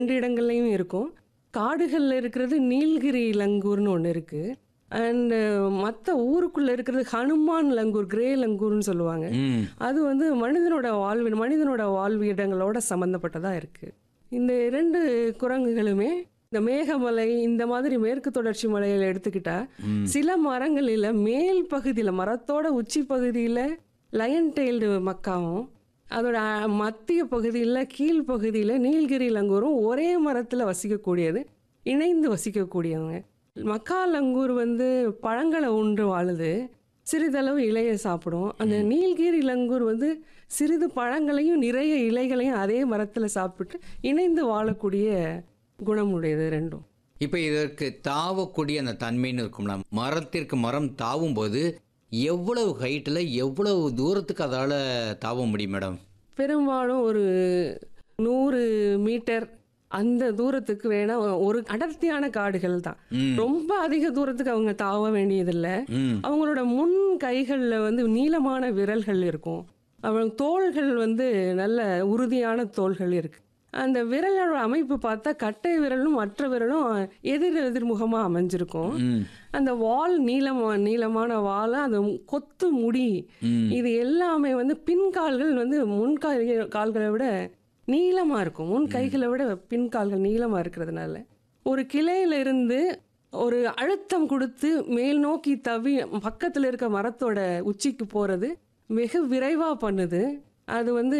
2 இடங்கள்லயும் இருக்கும். காடுகள்ல இருக்கிறது நீலகிரி லங்கூர்னு ஒண்ணு இருக்கு. அண்ட் மத்த ஊருக்குள்ள இருக்கிறது ஹனுமான் லங்கூர், கிரே லங்கூர்னு சொல்லுவாங்க. ம். அது வந்து மனிதனோட வாழ்விடங்களோட சம்பந்தப்பட்டதா இருக்கு. இந்த 2 குரங்குகளுமே இந்த மேகமலை இந்த மாதிரி மேற்கு தொடர்ச்சி மலையில எடுத்துக்கிட்டா சில மரங்களில மேல் பகுதியில மரத்தோட உச்சி பகுதியில லயன் டெயில்டு மக்காவும் அதோட மத்திய பகுதியில் கீழ் பகுதியில் நீலகிரி லங்கூரும் ஒரே மரத்தில் வசிக்கக்கூடியது, இணைந்து வசிக்கக்கூடியவங்க. மக்கா லங்கூர் வந்து பழங்களை உண்டு வாழுது, சிறிதளவு இலையை சாப்பிடும். அந்த நீலகிரி லங்கூர் வந்து சிறிது பழங்களையும் நிறைய இலைகளையும் அதே மரத்தில் சாப்பிட்டு இணைந்து வாழக்கூடிய குணமுடையது ரெண்டும். இப்போ இதற்கு தாவக்கூடிய அந்த தன்மைன்னு இருக்கும்ல, மரத்திற்கு மரம் தாவும் போது எவ்வளவு ஹைட்டில் எவ்வளவு தூரத்துக்கு அதால் தாவ முடியும் மேடம்? பெரும்பாலும் ஒரு 100 மீட்டர் அந்த தூரத்துக்கு வேணா, ஒரு அடர்த்தியான காடுகள் தான். ரொம்ப அதிக தூரத்துக்கு அவங்க தாவ வேண்டியதில்லை. அவங்களோட முன் கைகளில் வந்து நீளமான விரல்கள் இருக்கும். அவங்க தோள்கள் வந்து நல்ல உறுதியான தோள்கள் இருக்கு. அந்த விரலோட அமைப்பு பார்த்தா கட்டை விரலும் மற்ற விரலும் எதிர்முகமாக அமைஞ்சிருக்கும். அந்த வால் நீளமான வால், அந்த கொத்து முடி, இது எல்லாமே வந்து பின்கால்கள் வந்து கால்களை விட நீளமாக இருக்கும். முன் கைகளை விட பின்கால்கள் நீளமாக இருக்கிறதுனால ஒரு கிளையில இருந்து ஒரு அழுத்தம் கொடுத்து மேல் நோக்கி தவி பக்கத்தில் இருக்க மரத்தோட உச்சிக்கு போகிறது மிக விரைவாக பண்ணுது. அது வந்து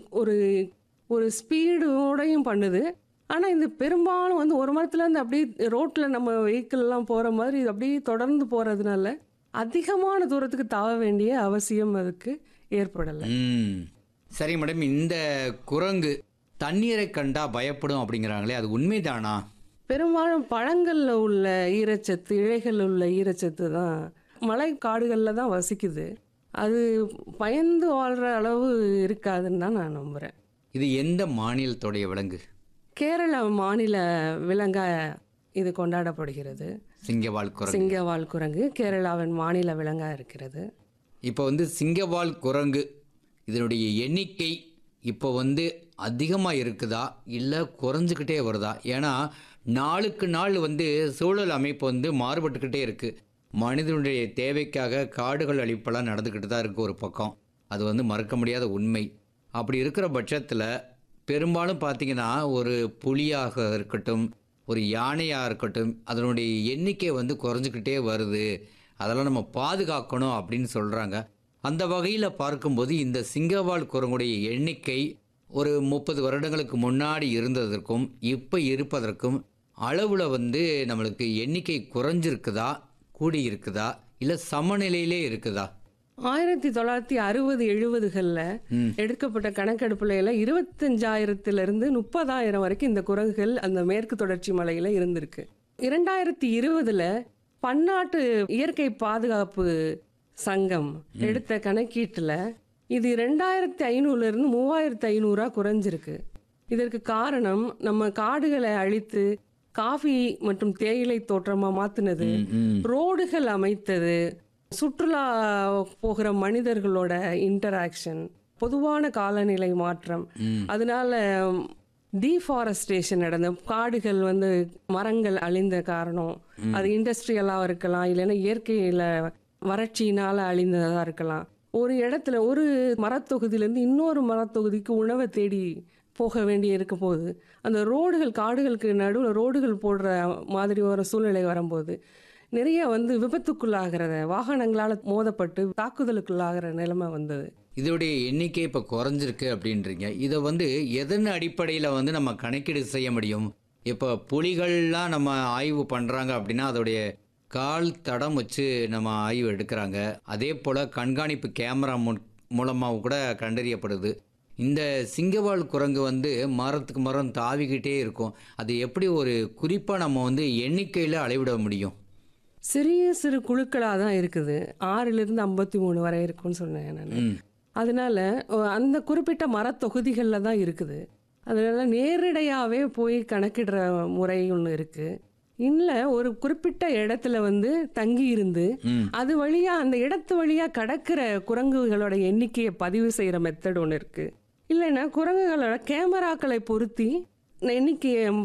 ஒரு ஸ்பீடோடையும் பண்ணுது. ஆனால் இந்த பெரும்பாலும் வந்து ஒரு மரத்துலேருந்து அப்படியே ரோட்டில் நம்ம வெஹிக்கிள்லாம் போகிற மாதிரி இது அப்படியே தொடர்ந்து போகிறதுனால அதிகமான தூரத்துக்கு தாவ வேண்டிய அவசியம் அதுக்கு ஏற்படலை. சரி மேடம், இந்த குரங்கு தண்ணீரை கண்டா பயப்படும் அப்படிங்கிறாங்களே, அது உண்மைதானா? பெரும்பாலும் பழங்களில் உள்ள ஈரச்சத்து, இலைகளில் உள்ள ஈரச்சத்து தான் மலை காடுகளில் தான் வசிக்குது. அது பயந்து வாழ்கிற அளவு இருக்காதுன்னு தான் நான் நம்புகிறேன். இது எந்த மாநிலத்துடைய விலங்கு? கேரளா மாநில விலங்கா இது கொண்டாடப்படுகிறது. சிங்கவால் குரங்கு கேரளாவின் மாநில விலங்கா இருக்கிறது. இப்போ வந்து சிங்கவால் குரங்கு இதனுடைய எண்ணிக்கை இப்போ வந்து அதிகமாக இருக்குதா இல்லை குறைஞ்சிக்கிட்டே வருதா? ஏன்னா நாளுக்கு நாள் வந்து சூழல் அமைப்பு வந்து மாறுபட்டுக்கிட்டே இருக்குது. மனிதனுடைய தேவைக்காக காடுகள் அழிப்பெல்லாம் நடந்துக்கிட்டு தான் இருக்குது ஒரு பக்கம். அது வந்து மறக்க முடியாத உண்மை. அப்படி இருக்கிற பட்சத்தில் பெரும்பாலும் பார்த்திங்கன்னா ஒரு புலியாக இருக்கட்டும், ஒரு யானையாக இருக்கட்டும், அதனுடைய எண்ணிக்கை வந்து குறைஞ்சிக்கிட்டே வருது. அதெல்லாம் நம்ம பாதுகாக்கணும் அப்படின்னு சொல்கிறாங்க. அந்த வகையில் பார்க்கும்போது இந்த சிங்கவால் குரங்குடைய எண்ணிக்கை ஒரு 30 வருடங்களுக்கு முன்னாடி இருந்ததற்கும் இப்போ இருப்பதற்கும் அளவில் வந்து நம்மளுக்கு எண்ணிக்கை குறைஞ்சிருக்குதா, கூடி இருக்குதா, இல்லை சமநிலையிலே இருக்குதா? 1960-70களில் எடுக்கப்பட்ட கணக்கெடுப்புல 25,000 30,000 வரைக்கும் இந்த குரங்குகள் அந்த மேற்கு தொடர்ச்சி மலையில இருந்திருக்கு. 2020ல் பன்னாட்டு இயற்கை பாதுகாப்பு சங்கம் எடுத்த கணக்கீட்டுல இது 2,500 3,500 குறைஞ்சிருக்கு. இதற்கு காரணம் நம்ம காடுகளை அழித்து காஃபி மற்றும் தேயிலை தோற்றமா மாத்தினது, ரோடுகள் அமைத்தது, சுற்றுலா போகிற மனிதர்களோட இன்டராக்ஷன், பொதுவான காலநிலை மாற்றம், அதனால டீஃபாரஸ்டேஷன் நடந்த காடுகள் வந்து மரங்கள் அழிந்த காரணம், அது இண்டஸ்ட்ரியலாக இருக்கலாம், இல்லைன்னா இயற்கையில வறட்சியினால அழிந்ததாக இருக்கலாம். ஒரு இடத்துல ஒரு மரத்தொகுதியிலேருந்து இன்னொரு மரத்தொகுதிக்கு உணவை தேடி போக வேண்டி இருக்க போது அந்த ரோடுகள், காடுகளுக்கு நடுவில் ரோடுகள் போடுற மாதிரி ஒரு சூழ்நிலை வரும்போது நிறைய வந்து விபத்துக்குள்ளாகிற, வாகனங்களால் மோதப்பட்டு தாக்குதலுக்குள்ளாகிற நிலைமை வந்தது. இதோடைய எண்ணிக்கை இப்போ குறைஞ்சிருக்கு அப்படின்றீங்க. இதை வந்து எதன் அடிப்படையில் வந்து நம்ம கணக்கீடு செய்ய முடியும்? இப்போ புலிகள்லாம் நம்ம ஆய்வு பண்ணுறாங்க அப்படின்னா அதோடைய கால் தடம் வச்சு நம்ம ஆய்வு எடுக்கிறாங்க. அதே போல் கண்காணிப்பு கேமரா மூலமாக கூட கண்டறியப்படுது. இந்த சிங்கவால் குரங்கு வந்து மரத்துக்கு மரம் தாவிக்கிட்டே இருக்கும். அது எப்படி ஒரு குறிப்பாக நம்ம வந்து எண்ணிக்கையில் அளவிட முடியும்? சிறு குழுக்களாக தான் இருக்குது. 6லிருந்து 53 வரை இருக்குன்னு சொன்னேன் நான். அதனால அந்த குறிப்பிட்ட மரத்தொகுதிகளில் தான் இருக்குது. அதனால நேரடியாகவே போய் கணக்கிடுற முறை ஒன்று இருக்குது. இல்லை, ஒரு குறிப்பிட்ட இடத்துல வந்து தங்கி இருந்து அது வழியாக அந்த இடத்து வழியாக கடக்கிற குரங்குகளோட எண்ணிக்கையை பதிவு செய்கிற மெத்தட் ஒன்று இருக்குது. இல்லைன்னா குரங்குகளோட கேமராக்களை பொருத்தி எண்ணிக்கையை